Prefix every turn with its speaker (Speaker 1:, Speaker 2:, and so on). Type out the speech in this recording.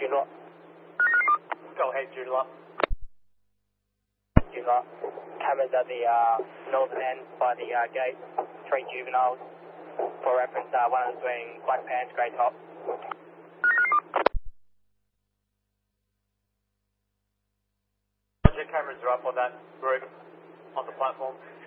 Speaker 1: Judah.
Speaker 2: Go ahead, Judah.
Speaker 1: Judah. Cameras at the northern end by the gate. 3 juveniles. For reference, one of them's wearing black pants, grey top.
Speaker 2: Your cameras are up on that group on the platform.